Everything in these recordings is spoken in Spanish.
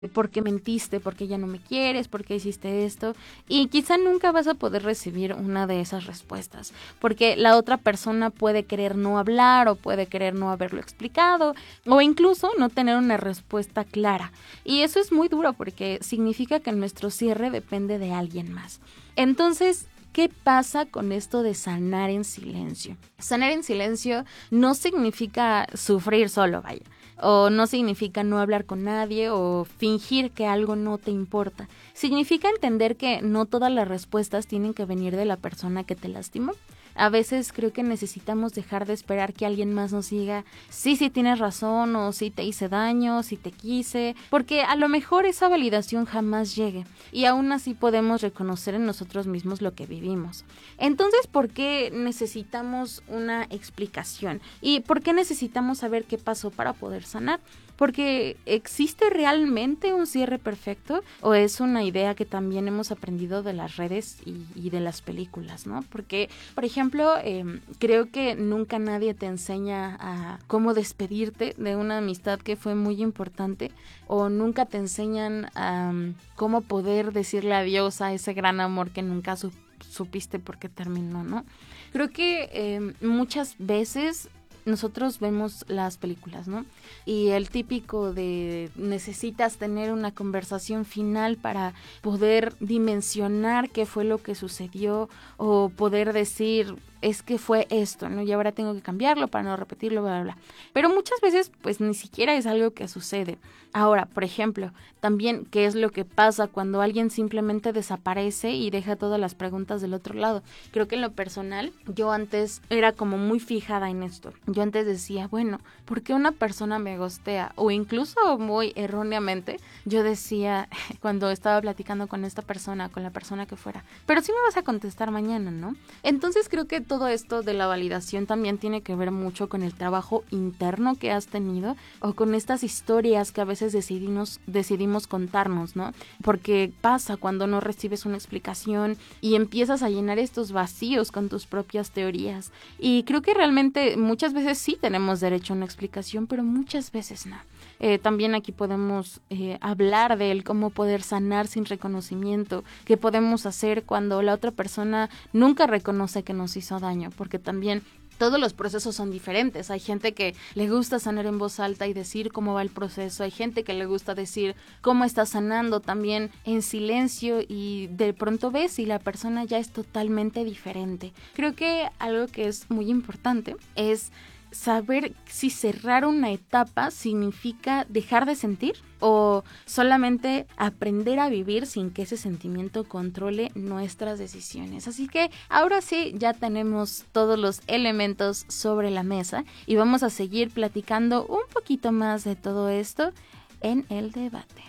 ¿por qué mentiste? ¿Por qué ya no me quieres? ¿Por qué hiciste esto? Y quizá nunca vas a poder recibir una de esas respuestas, porque la otra persona puede querer no hablar o puede querer no haberlo explicado o incluso no tener una respuesta clara. Y eso es muy duro porque significa que nuestro cierre depende de alguien más. Entonces, ¿qué pasa con esto de sanar en silencio? Sanar en silencio no significa sufrir solo, vaya. O no significa no hablar con nadie o fingir que algo no te importa. Significa entender que no todas las respuestas tienen que venir de la persona que te lastimó. A veces creo que necesitamos dejar de esperar que alguien más nos diga sí tienes razón o sí te hice daño, sí te quise, porque a lo mejor esa validación jamás llegue y aún así podemos reconocer en nosotros mismos lo que vivimos. Entonces, ¿por qué necesitamos una explicación? ¿Y por qué necesitamos saber qué pasó para poder sanar? Porque ¿existe realmente un cierre perfecto? ¿O es una idea que también hemos aprendido de las redes y de las películas, ¿no? Porque, por ejemplo, creo que nunca nadie te enseña a cómo despedirte de una amistad que fue muy importante, o nunca te enseñan a cómo poder decirle adiós a ese gran amor que nunca supiste por qué terminó, ¿no? Creo que muchas veces nosotros vemos las películas, ¿no? Y el típico de necesitas tener una conversación final para poder dimensionar qué fue lo que sucedió o poder decir es que fue esto, ¿no? Y ahora tengo que cambiarlo para no repetirlo, bla, bla, bla. Pero muchas veces, pues, ni siquiera es algo que sucede. Ahora, por ejemplo, también, ¿qué es lo que pasa cuando alguien simplemente desaparece y deja todas las preguntas del otro lado? Creo que en lo personal, yo antes era como muy fijada en esto. Yo antes decía, bueno, ¿por qué una persona me ghostea? O incluso muy erróneamente, yo decía, cuando estaba platicando con esta persona, con la persona que fuera, pero sí me vas a contestar mañana, ¿no? Entonces creo que todo esto de la validación también tiene que ver mucho con el trabajo interno que has tenido o con estas historias que a veces decidimos contarnos, ¿no? Porque pasa cuando no recibes una explicación y empiezas a llenar estos vacíos con tus propias teorías. Y creo que realmente muchas veces sí tenemos derecho a una explicación, pero muchas veces no. También aquí podemos hablar de cómo poder sanar sin reconocimiento, qué podemos hacer cuando la otra persona nunca reconoce que nos hizo daño, porque también todos los procesos son diferentes. Hay gente que le gusta sanar en voz alta y decir cómo va el proceso. Hay gente que le gusta decir cómo está sanando también en silencio y de pronto ves y la persona ya es totalmente diferente. Creo que algo que es muy importante es saber si cerrar una etapa significa dejar de sentir o solamente aprender a vivir sin que ese sentimiento controle nuestras decisiones. Así que ahora sí ya tenemos todos los elementos sobre la mesa y vamos a seguir platicando un poquito más de todo esto en el debate.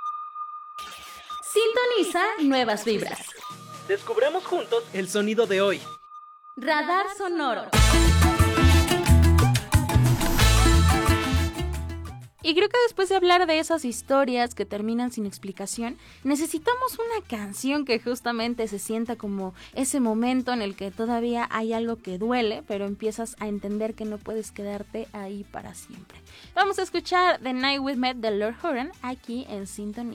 Sintoniza nuevas vibras. Descubramos juntos el sonido de hoy. Radar sonoro. Y creo que después de hablar de esas historias que terminan sin explicación, necesitamos una canción que justamente se sienta como ese momento en el que todavía hay algo que duele, pero empiezas a entender que no puedes quedarte ahí para siempre. Vamos a escuchar The Night We Met de Lord Huron aquí en Sintonía.